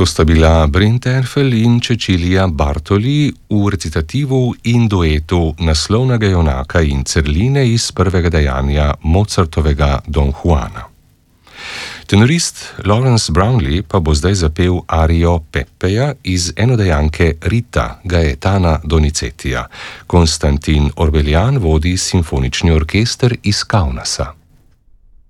To sta bila Brent Erfel in Cecilia Bartoli v recitativu in duetu naslovnega junaka in Cerline iz prvega dejanja Mozartovega Don Juana. Tenorist Lawrence Brownlee pa bo zdaj zapel arijo Peppeja iz enodejanke Rita Gaetana Donizetija. Konstantin Orbelian vodi simfonični orkester iz Kaunasa.